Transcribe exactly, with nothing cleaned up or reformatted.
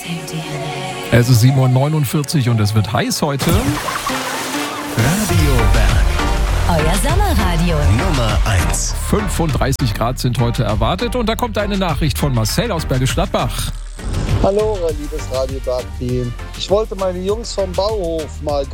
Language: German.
Es ist sieben Uhr neunundvierzig und es wird heiß heute. Radio Berg. Euer Sommerradio. Nummer eins. fünfunddreißig Grad sind heute erwartet und da kommt eine Nachricht von Marcel aus Bergisch Gladbach. Hallo, liebes Radio Berg-Team. Ich wollte meine Jungs vom Bauhof mal